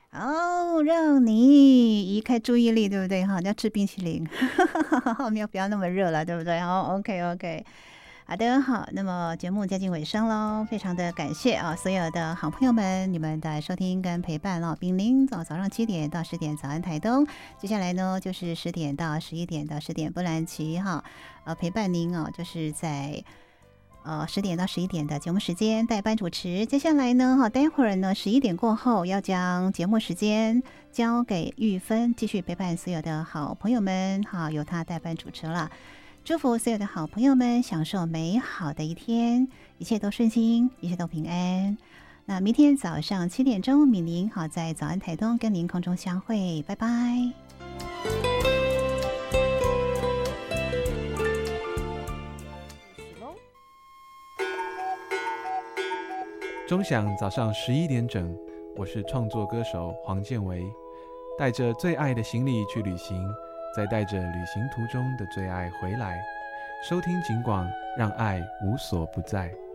让你移开注意力，对不对？哈，要吃冰淇淋，不要那么热了，对不对？好，OK OK。好的，好，那么节目接近尾声喽，非常的感谢啊，所有的好朋友们，你们的收听跟陪伴哦。冰凌早上7点到10点，早安台东。接下来呢，就是10点到11点到10点波兰奇哈，陪伴您哦，就是在10点到11点的节目时间代班主持。接下来呢，待会儿呢11点过后要将节目时间交给玉芬，继续陪伴所有的好朋友们，好，由他代班主持了。祝福所有的好朋友们享受美好的一天，一切都顺心，一切都平安。那明天早上7点钟，敏玲好在早安台东跟您空中相会，拜拜。 钟响早上11点整，我是创作歌手黄建维，带着最爱的行李去旅行，再带着旅行途中的最爱回来。收听警广，让爱无所不在。